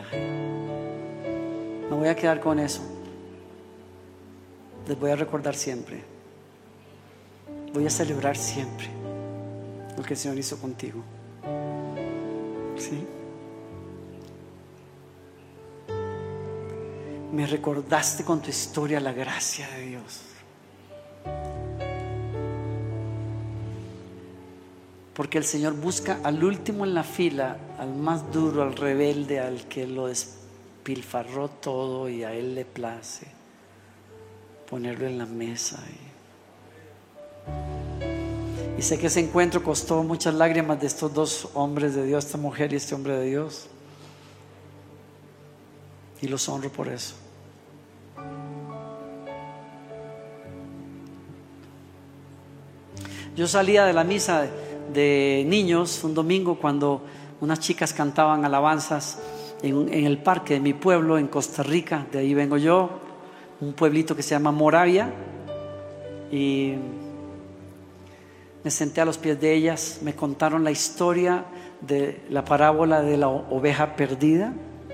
Me voy a quedar con eso. Les voy a recordar siempre. Voy a celebrar siempre lo que el Señor hizo contigo. ¿Sí? Me recordaste con tu historia la gracia de Dios. Porque el Señor busca al último en la fila, al más duro, al rebelde, al que lo despilfarró todo y a Él le place ponerlo en la mesa. Y sé que ese encuentro costó muchas lágrimas de estos dos hombres de Dios, esta mujer y este hombre de Dios. Y los honro por eso. Yo salía de la misa de niños un domingo cuando unas chicas cantaban alabanzas en el parque de mi pueblo en Costa Rica. De ahí vengo yo, un pueblito que se llama Moravia. Y me senté a los pies de ellas. Me contaron la historia de la parábola de la oveja perdida.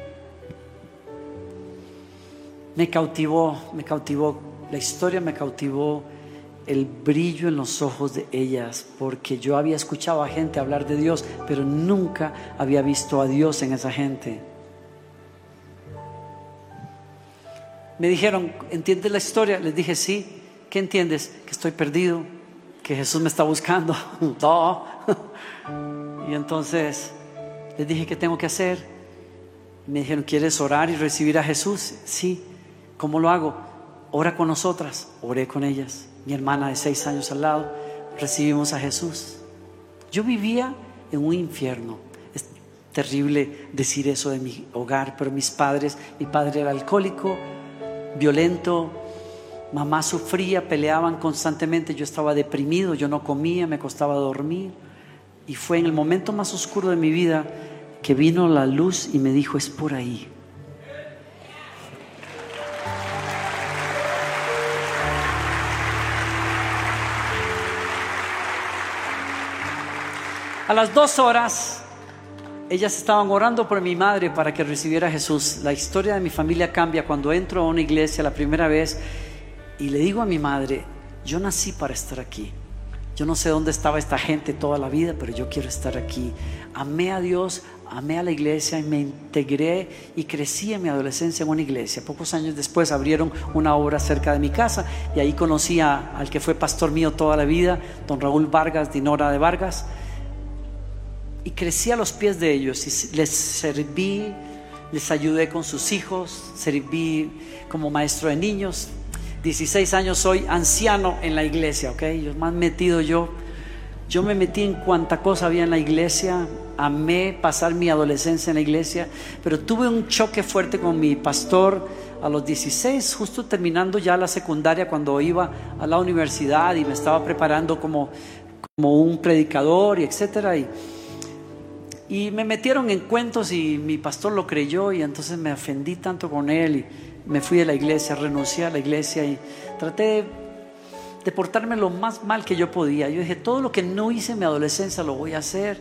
Me cautivó la historia, me cautivó el brillo en los ojos de ellas, porque yo había escuchado a gente hablar de Dios, pero nunca había visto a Dios en esa gente. Me dijeron, ¿entiendes la historia? Les dije, sí. ¿Qué entiendes? Que estoy perdido, que Jesús me está buscando. No. Y entonces les dije, ¿qué tengo que hacer? Me dijeron, ¿quieres orar y recibir a Jesús? Sí. ¿Cómo lo hago? Ora con nosotras. Oré con ellas. Mi hermana de 6 años al lado, recibimos a Jesús. Yo vivía en un infierno. Es terrible decir eso de mi hogar, pero mi padre era alcohólico, violento, mamá sufría, peleaban constantemente, yo estaba deprimido, yo no comía, me costaba dormir. Y fue en el momento más oscuro de mi vida que vino la luz y me dijo, es por ahí. A las 2 horas, ellas estaban orando por mi madre para que recibiera a Jesús. La historia de mi familia cambia cuando entro a una iglesia la primera vez y le digo a mi madre, yo nací para estar aquí. Yo no sé dónde estaba esta gente toda la vida, pero yo quiero estar aquí. Amé a Dios, amé a la iglesia y me integré y crecí en mi adolescencia en una iglesia. Pocos años después abrieron una obra cerca de mi casa y ahí conocí al que fue pastor mío toda la vida, don Raúl Vargas, Dinora de Vargas. Y crecí a los pies de ellos y les serví, les ayudé con sus hijos, serví como maestro de niños. 16 años, soy anciano en la iglesia, ¿ok? Yo más metido yo me metí en cuanta cosa había en la iglesia. Amé pasar mi adolescencia en la iglesia, pero tuve un choque fuerte con mi pastor a los 16, justo terminando ya la secundaria, cuando iba a la universidad y me estaba preparando como un predicador y etcétera. Y me metieron en cuentos y mi pastor lo creyó y entonces me ofendí tanto con él y me fui de la iglesia, renuncié a la iglesia y traté de portarme lo más mal que yo podía. Yo dije, todo lo que no hice en mi adolescencia lo voy a hacer.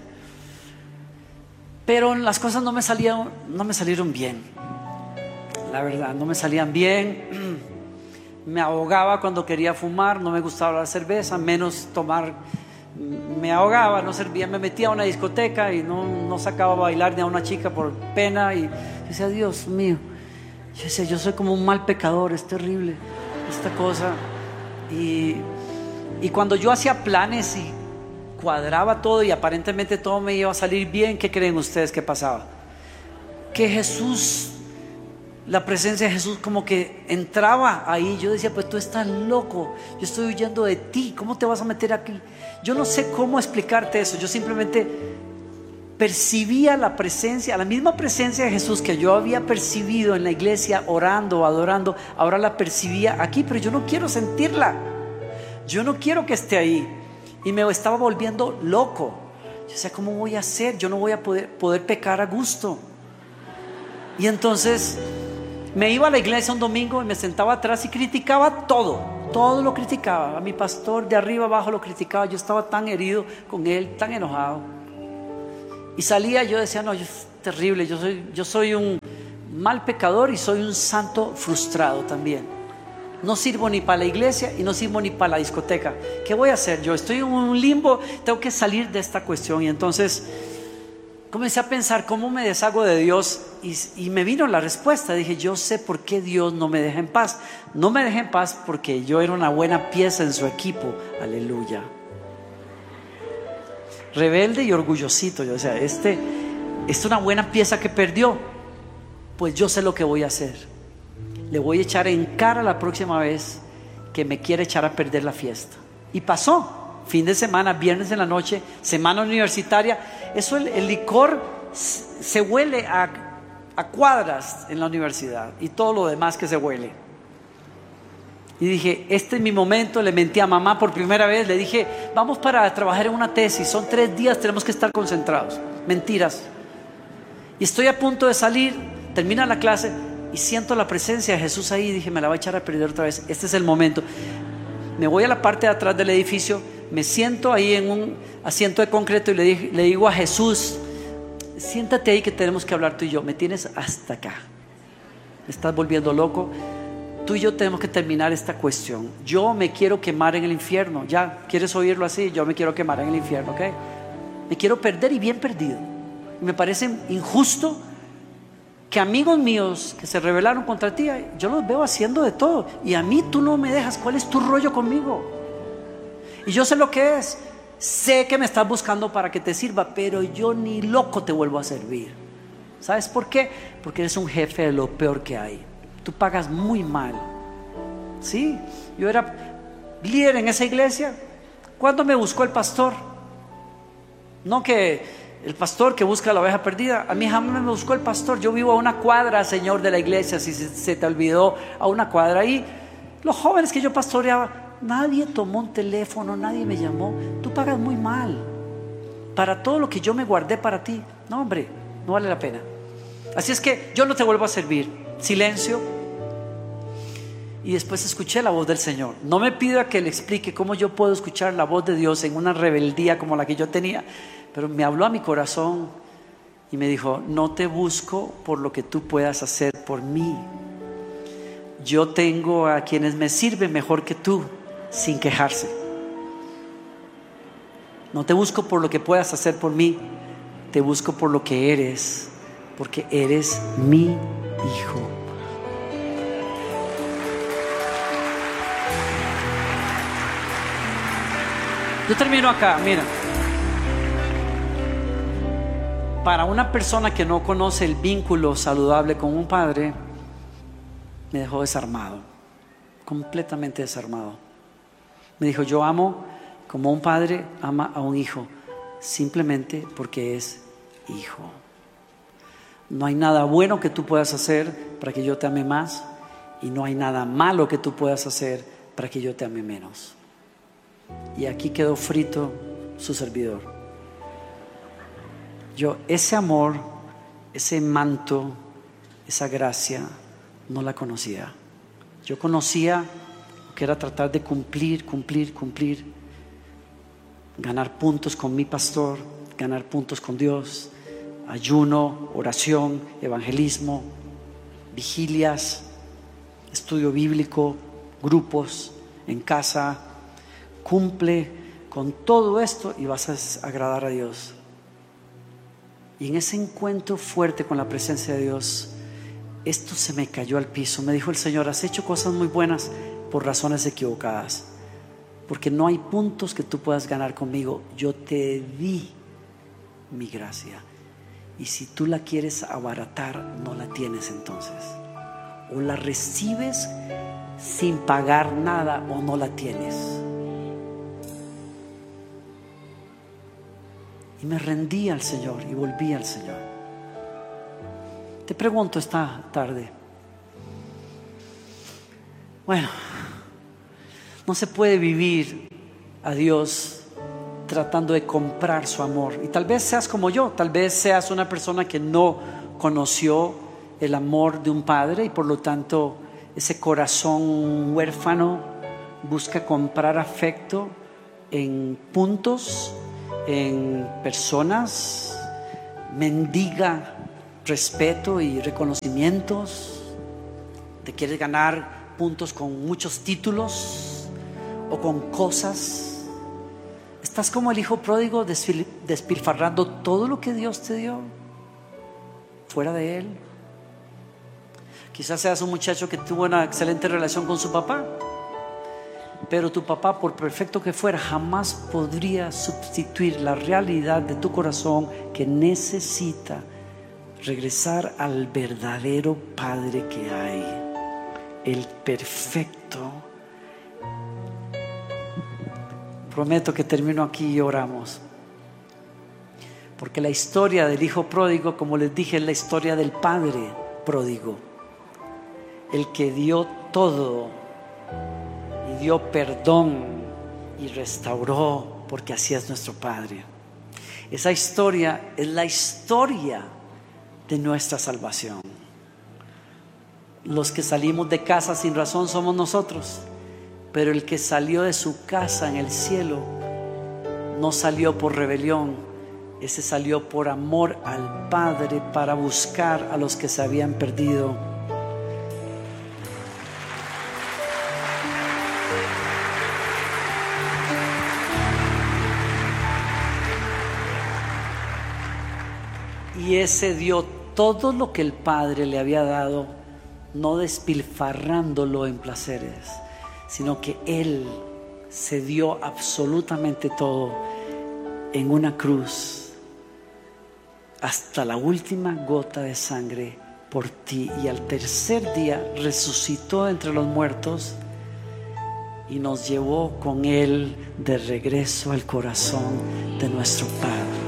Pero las cosas no me salieron bien. La verdad, no me salían bien. Me ahogaba cuando quería fumar, no me gustaba la cerveza, menos tomar. Me ahogaba, no servía, me metía a una discoteca y no sacaba a bailar ni a una chica por pena. Y yo decía, Dios mío, yo decía, yo soy como un mal pecador, es terrible esta cosa. Y cuando yo hacía planes y cuadraba todo y aparentemente todo me iba a salir bien, ¿qué creen ustedes que pasaba? Que Jesús, la presencia de Jesús como que entraba ahí. Yo decía, pues tú estás loco, yo estoy huyendo de ti, ¿cómo te vas a meter aquí? Yo no sé cómo explicarte eso. Yo simplemente percibía la presencia, la misma presencia de Jesús que yo había percibido en la iglesia orando, adorando, ahora la percibía aquí, pero yo no quiero sentirla, yo no quiero que esté ahí. Y me estaba volviendo loco. Yo decía, ¿cómo voy a hacer? Yo no voy a poder pecar a gusto. Y entonces me iba a la iglesia un domingo y me sentaba atrás y criticaba todo lo criticaba. A mi pastor de arriba abajo lo criticaba. Yo estaba tan herido con él, tan enojado. Y salía, yo decía, no, es terrible, yo soy un mal pecador y soy un santo frustrado también. No sirvo ni para la iglesia y no sirvo ni para la discoteca. ¿Qué voy a hacer? Yo estoy en un limbo, tengo que salir de esta cuestión. Y entonces comencé a pensar cómo me deshago de Dios y me vino la respuesta. Dije, yo sé por qué Dios no me deja en paz. No me deja en paz porque yo era una buena pieza en su equipo. Aleluya. Rebelde y orgullosito. O sea, es una buena pieza que perdió. Pues yo sé lo que voy a hacer. Le voy a echar en cara la próxima vez que me quiere echar a perder la fiesta. Y pasó. Fin de semana, viernes en la noche, semana universitaria. Eso, el licor se huele a cuadras en la universidad y todo lo demás que se huele. Y dije, este es mi momento. Le mentí a mamá por primera vez. Le dije, vamos para trabajar en una tesis, son 3 días, tenemos que estar concentrados. Mentiras. Y estoy a punto de salir, termina la clase y siento la presencia de Jesús ahí. Y dije, me la va a echar a perder otra vez. Este es el momento. Me voy a la parte de atrás del edificio, me siento ahí en un asiento de concreto y le digo a Jesús, siéntate ahí que tenemos que hablar tú y yo. Me tienes hasta acá, me estás volviendo loco. Tú y yo tenemos que terminar esta cuestión. Yo me quiero quemar en el infierno. ¿Ya quieres oírlo así? Yo me quiero quemar en el infierno, ¿ok? Me quiero perder y bien perdido. Me parece injusto que amigos míos que se rebelaron contra ti, yo los veo haciendo de todo y a mí tú no me dejas. ¿Cuál es tu rollo conmigo? Y yo sé lo que es. Sé que me estás buscando para que te sirva, pero yo ni loco te vuelvo a servir. ¿Sabes por qué? Porque eres un jefe de lo peor que hay. Tú pagas muy mal. Sí, yo era líder en esa iglesia. ¿Cuándo me buscó el pastor? No que el pastor que busca la oveja perdida. A mí jamás me buscó el pastor. Yo vivo a una cuadra, Señor, de la iglesia. Si se te olvidó, a una cuadra. Y los jóvenes que yo pastoreaba, nadie tomó un teléfono, nadie me llamó. Tú pagas muy mal para todo lo que yo me guardé para ti. No, hombre, no vale la pena. Así es que yo no te vuelvo a servir. Silencio. Y después escuché la voz del Señor. No me pida que le explique cómo yo puedo escuchar la voz de Dios en una rebeldía como la que yo tenía, pero me habló a mi corazón y me dijo, no te busco por lo que tú puedas hacer por mí. Yo tengo a quienes me sirven mejor que tú, sin quejarse. No te busco por lo que puedas hacer por mí, te busco por lo que eres, porque eres mi hijo. Yo termino acá, mira. Para una persona que no conoce el vínculo saludable con un padre, me dejó desarmado, completamente desarmado. Me dijo, yo amo como un padre ama a un hijo, simplemente porque es hijo. No hay nada bueno que tú puedas hacer para que yo te ame más, y no hay nada malo que tú puedas hacer para que yo te ame menos. Y aquí quedó frito su servidor. Yo ese amor, ese manto, esa gracia no la conocía. Yo conocía lo que era tratar de cumplir, ganar puntos con mi pastor, ganar puntos con Dios, ayuno, oración, evangelismo, vigilias, estudio bíblico, grupos en casa. Cumple con todo esto y vas a agradar a Dios. Y en ese encuentro fuerte con la presencia de Dios, esto se me cayó al piso. Me dijo el Señor, has hecho cosas muy buenas por razones equivocadas, porque no hay puntos que tú puedas ganar conmigo. Yo te di mi gracia, y si tú la quieres abaratar, no la tienes entonces. O la recibes sin pagar nada, o no la tienes. Y me rendí al Señor y volví al Señor. Te pregunto esta tarde, bueno, no se puede vivir a Dios tratando de comprar su amor. Y tal vez seas como yo, tal vez seas una persona que no conoció el amor de un padre, y por lo tanto ese corazón huérfano busca comprar afecto en puntos, en personas, mendiga respeto y reconocimientos, te quieres ganar puntos con muchos títulos o con cosas. Estás como el hijo pródigo despilfarrando todo lo que Dios te dio fuera de Él. Quizás seas un muchacho que tuvo una excelente relación con su papá, pero tu papá, por perfecto que fuera, jamás podría sustituir la realidad de tu corazón que necesita regresar al verdadero Padre que hay, el perfecto. Prometo que termino aquí y oramos, porque la historia del hijo pródigo, como les dije, es la historia del padre pródigo, el que dio todo y dio perdón y restauró, porque así es nuestro Padre. Esa historia es la historia de nuestra salvación. Los que salimos de casa sin razón somos nosotros, pero el que salió de su casa en el cielo no salió por rebelión, ese salió por amor al Padre para buscar a los que se habían perdido. Y ese dio todo lo que el Padre le había dado, no despilfarrándolo en placeres, sino que Él se dio absolutamente todo en una cruz, hasta la última gota de sangre por ti. Y al tercer día resucitó entre los muertos y nos llevó con Él de regreso al corazón de nuestro Padre.